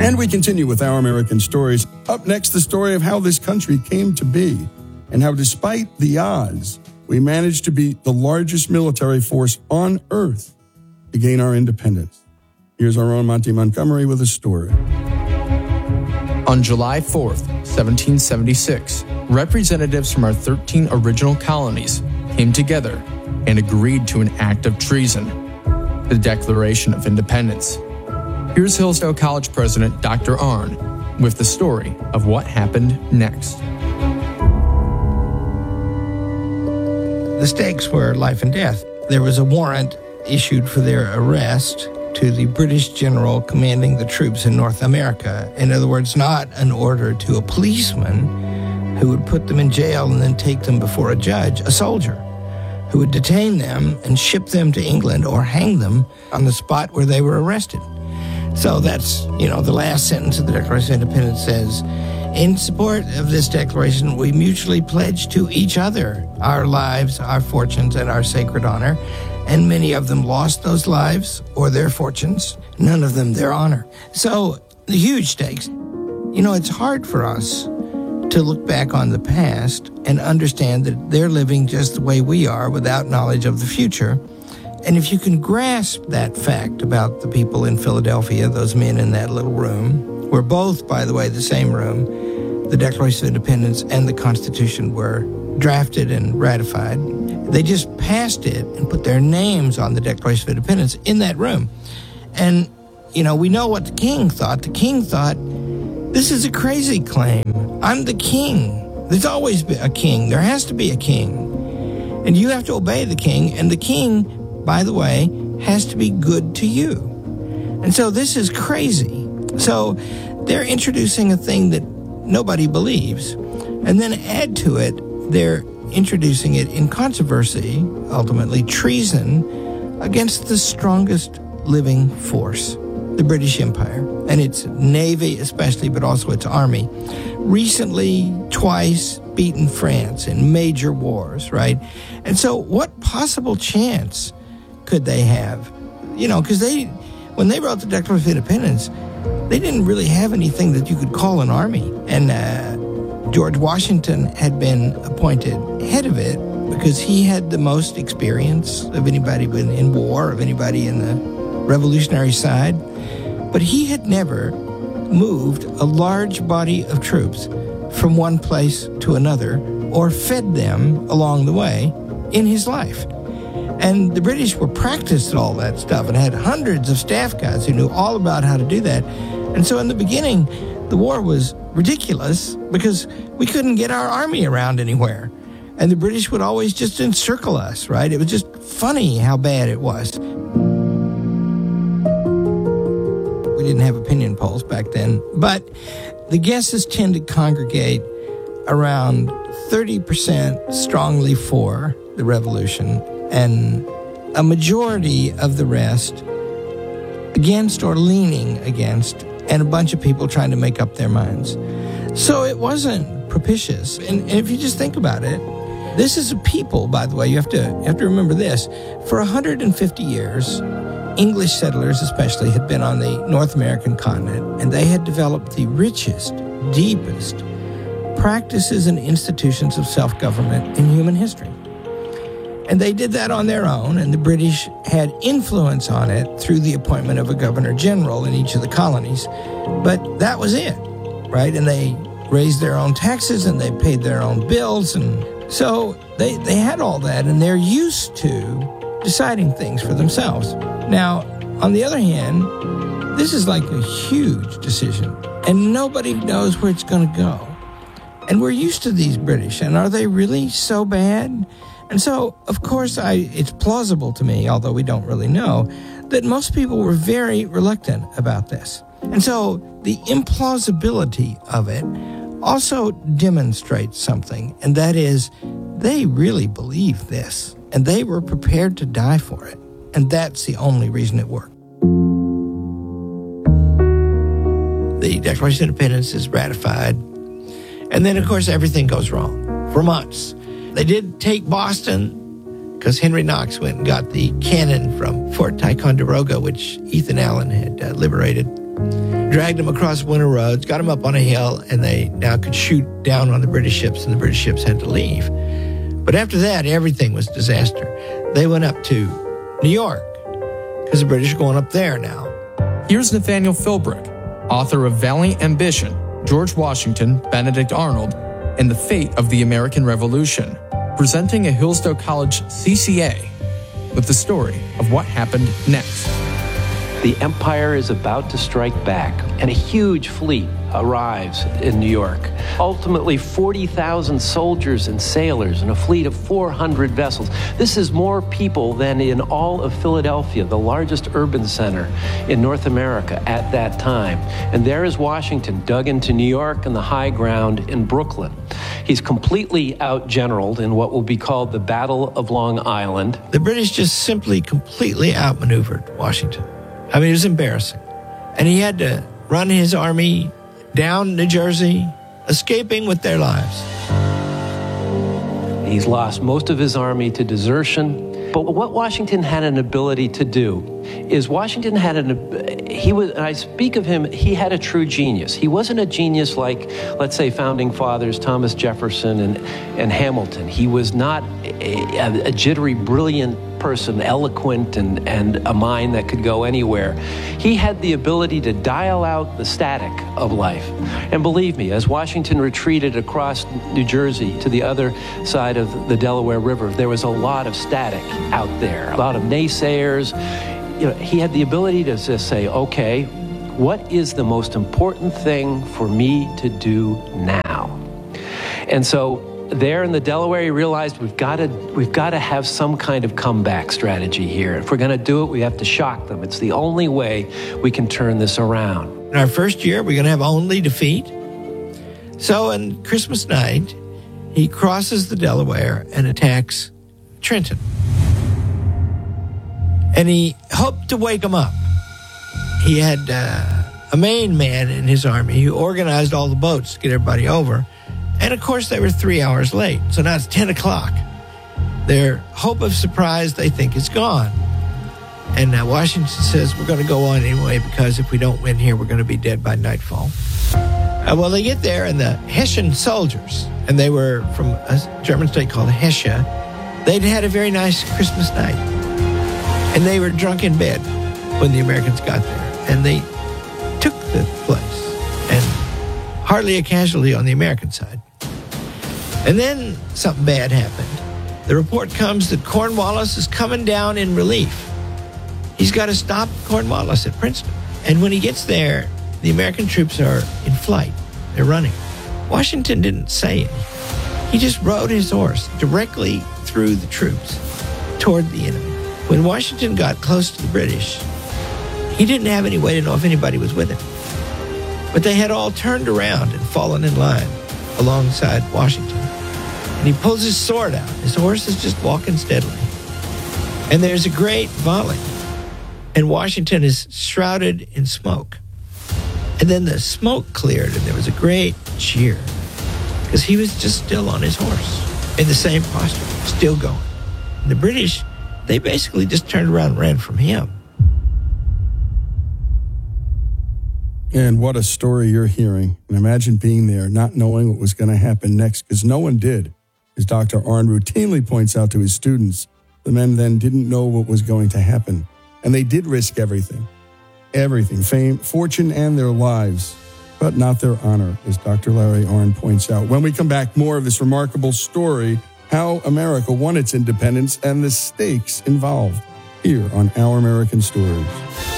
And we continue with Our American Stories. Up next, the story of how this country came to be and how, despite the odds, we managed to be the largest military force on earth to gain our independence. Here's our own Monty Montgomery with a story. On July 4th, 1776, representatives from our 13 original colonies came together and agreed to an act of treason, the Declaration of Independence. Here's Hillsdale College President Dr. Arnn with the story of what happened next. The stakes were life and death. There was a warrant issued for their arrest to the British general commanding the troops in North America. In other words, not an order to a policeman who would put them in jail and then take them before a judge, a soldier who would detain them and ship them to England or hang them on the spot where they were arrested. So that's, the last sentence of the Declaration of Independence says, in support of this declaration, we mutually pledge to each other our lives, our fortunes, and our sacred honor. And many of them lost those lives or their fortunes, none of them their honor. So the huge stakes. It's hard for us to look back on the past and understand that they're living just the way we are without knowledge of the future. And if you can grasp that fact about the people in Philadelphia, those men in that little room, were both, by the way, the same room, the Declaration of Independence and the Constitution were drafted and ratified. They just passed it and put their names on the Declaration of Independence in that room. And, we know what the king thought. The king thought, this is a crazy claim. I'm the king. There's always been a king. There has to be a king. And you have to obey the king. And the king, by the way, has to be good to you. And so this is crazy. So they're introducing a thing that nobody believes. And then add to it, they're introducing it in controversy, ultimately treason, against the strongest living force, the British Empire, and its navy especially, but also its army. Recently, twice beaten France in major wars, right? And so what possible chance could they have? Because when they wrote the Declaration of Independence, they didn't really have anything that you could call an army. And George Washington had been appointed head of it because he had the most experience of anybody in war, of anybody in the revolutionary side. But he had never moved a large body of troops from one place to another or fed them along the way in his life. And the British were practiced at all that stuff and had hundreds of staff guys who knew all about how to do that. And so in the beginning, the war was ridiculous because we couldn't get our army around anywhere. And the British would always just encircle us, right? It was just funny how bad it was. We didn't have opinion polls back then, but the guesses tend to congregate around 30% strongly for the revolution and a majority of the rest against or leaning against, and a bunch of people trying to make up their minds. So it wasn't propitious. And if you just think about it, this is a people, by the way, you have to remember this. For 150 years, English settlers especially had been on the North American continent, and they had developed the richest, deepest practices and institutions of self-government in human history. And they did that on their own, and the British had influence on it through the appointment of a governor general in each of the colonies. But that was it, right? And they raised their own taxes, and they paid their own bills. And so they had all that, and they're used to deciding things for themselves. Now, on the other hand, this is like a huge decision, and nobody knows where it's going to go. And we're used to these British, and are they really so bad? And so, of course, it's plausible to me, although we don't really know, that most people were very reluctant about this. And so the implausibility of it also demonstrates something, and that is they really believed this, and they were prepared to die for it. And that's the only reason it worked. The Declaration of Independence is ratified, and then, of course, everything goes wrong for months. They did take Boston because Henry Knox went and got the cannon from Fort Ticonderoga, which Ethan Allen had liberated. dragged them across winter roads, got them up on a hill, and they now could shoot down on the British ships, and the British ships had to leave. But after that, everything was disaster. They went up to New York because the British are going up there now. Here's Nathaniel Philbrick, author of Valiant Ambition, George Washington, Benedict Arnold, and the Fate of the American Revolution, presenting a Hillsdale College CCA with the story of what happened next. The Empire is about to strike back, and a huge fleet arrives in New York. Ultimately, 40,000 soldiers and sailors and a fleet of 400 vessels. This is more people than in all of Philadelphia, the largest urban center in North America at that time. And there is Washington, dug into New York and the high ground in Brooklyn. He's completely outgeneraled in what will be called the Battle of Long Island. The British just simply completely outmaneuvered Washington. I mean, it was embarrassing. And he had to run his army down New Jersey, escaping with their lives. He's lost most of his army to desertion. But what Washington had an ability to do is Washington had and I speak of him, he had a true genius. He wasn't a genius like, let's say, founding fathers Thomas Jefferson and Hamilton. He was not a jittery, brilliant person, eloquent and a mind that could go anywhere. He had the ability to dial out the static of life. And believe me, as Washington retreated across New Jersey to the other side of the Delaware River, there was a lot of static out there, a lot of naysayers. You know, he had the ability to just say, okay, what is the most important thing for me to do now? And so there in the Delaware, he realized we've got to have some kind of comeback strategy here. If we're going to do it, we have to shock them. It's the only way we can turn this around. In our first year, we're going to have only defeat. So on Christmas night, he crosses the Delaware and attacks Trenton. And he hoped to wake them up. He had a Maine man in his army who organized all the boats to get everybody over. And, of course, they were 3 hours late. So now it's 10 o'clock. Their hope of surprise, they think, is gone. And Washington says, we're going to go on anyway, because if we don't win here, we're going to be dead by nightfall. Well, they get there, and the Hessian soldiers, and they were from a German state called Hessia, they'd had a very nice Christmas night. And they were drunk in bed when the Americans got there. And they took the place, and hardly a casualty on the American side. And then something bad happened. The report comes that Cornwallis is coming down in relief. He's got to stop Cornwallis at Princeton. And when he gets there, the American troops are in flight. They're running. Washington didn't say anything. He just rode his horse directly through the troops toward the enemy. When Washington got close to the British, he didn't have any way to know if anybody was with him. But they had all turned around and fallen in line alongside Washington. And he pulls his sword out. His horse is just walking steadily. And there's a great volley. And Washington is shrouded in smoke. And then the smoke cleared, and there was a great cheer. Because he was just still on his horse, in the same posture, still going. And the British, they basically just turned around and ran from him. And what a story you're hearing. And imagine being there, not knowing what was going to happen next, because no one did. As Dr. Arnn routinely points out to his students, the men then didn't know what was going to happen. And they did risk everything. Everything, fame, fortune, and their lives, but not their honor, as Dr. Larry Arnn points out. When we come back, more of this remarkable story, how America won its independence and the stakes involved, here on Our American Stories.